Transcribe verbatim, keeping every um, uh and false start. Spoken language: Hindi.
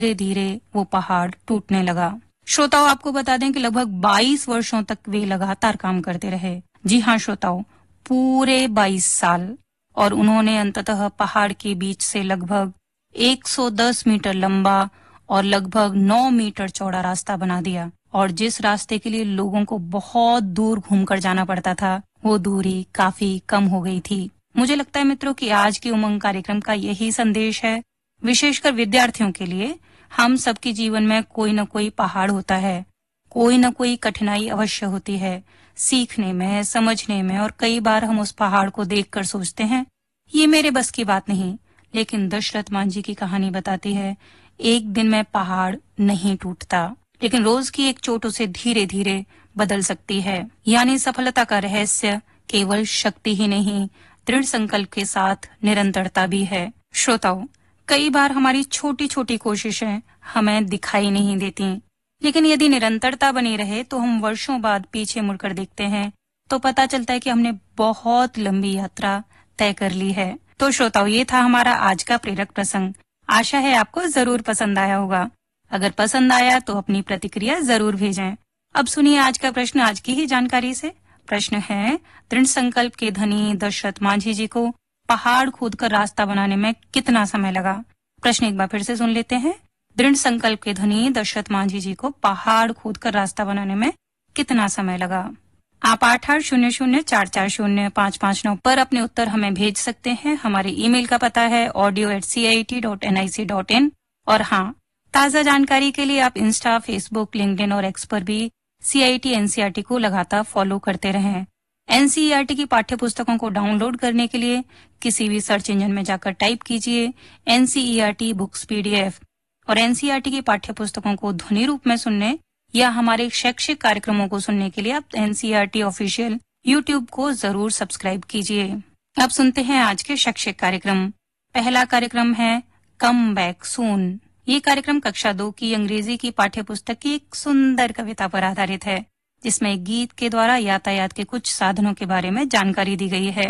धीरे धीरे वो पहाड़ टूटने लगा। श्रोताओं, आपको बता दें कि लगभग बाईस वर्षों तक वे लगातार काम करते रहे। जी हाँ श्रोताओं, पूरे बाईस साल। और उन्होंने अंततः पहाड़ के बीच से लगभग एक सौ दस मीटर लंबा और लगभग नौ मीटर चौड़ा रास्ता बना दिया। और जिस रास्ते के लिए लोगों को बहुत दूर घूमकर जाना पड़ता था, वो दूरी काफी कम हो गई थी। मुझे लगता है मित्रों कि आज के उमंग कार्यक्रम का यही संदेश है, विशेषकर विद्यार्थियों के लिए। हम सबके जीवन में कोई न कोई पहाड़ होता है, कोई न कोई कठिनाई अवश्य होती है, सीखने में, समझने में। और कई बार हम उस पहाड़ को देखकर सोचते हैं, ये मेरे बस की बात नहीं। लेकिन दशरथ मांझी की कहानी बताती है, एक दिन में पहाड़ नहीं टूटता, लेकिन रोज की एक चोट उसे धीरे धीरे बदल सकती है। यानी सफलता का रहस्य केवल शक्ति ही नहीं, दृढ़ संकल्प के साथ निरंतरता भी है। श्रोताओं, कई बार हमारी छोटी छोटी कोशिशें हमें दिखाई नहीं देती, लेकिन यदि निरंतरता बनी रहे तो हम वर्षों बाद पीछे मुड़कर देखते हैं तो पता चलता है कि हमने बहुत लंबी यात्रा तय कर ली है। तो श्रोताओं, ये था हमारा आज का प्रेरक प्रसंग। आशा है आपको जरूर पसंद आया होगा। अगर पसंद आया तो अपनी प्रतिक्रिया जरूर भेजें। अब सुनिए आज का प्रश्न आज की ही जानकारी से। प्रश्न है, दृढ़ संकल्प के धनी दशरथ मांझी जी को पहाड़ खोदकर रास्ता बनाने में कितना समय लगा? प्रश्न एक बार फिर से सुन लेते हैं। दृढ़ संकल्प के धनी दशरथ मांझी जी को पहाड़ खोदकर रास्ता बनाने में कितना समय लगा? आप आठ आठ शून्य शून्य चार चार शून्य पाँच पाँच नौ पर अपने उत्तर हमें भेज सकते हैं। हमारे ईमेल का पता है audio eight C I T dot N I C dot in. और हाँ, ताज़ा जानकारी के लिए आप इंस्टा, फेसबुक, लिंक्डइन और एक्स पर भी सी I T N C E R T को लगातार फॉलो करते रहें। N C E R T की पाठ्य पुस्तकों को डाउनलोड करने के लिए किसी भी सर्च इंजन में जाकर टाइप कीजिए N C E R T books P D F. और N C E R T की पाठ्य पुस्तकों को ध्वनि रूप में सुनने या हमारे शैक्षिक कार्यक्रमों को सुनने के लिए आप N C E R T official YouTube को जरूर सब्सक्राइब कीजिए। अब सुनते हैं आज के शैक्षिक कार्यक्रम। पहला कार्यक्रम है कम बैक सून। ये कार्यक्रम कक्षा दो की अंग्रेजी की पाठ्य पुस्तक की एक सुंदर कविता पर आधारित है, जिसमें गीत के द्वारा यातायात के कुछ साधनों के बारे में जानकारी दी गई है।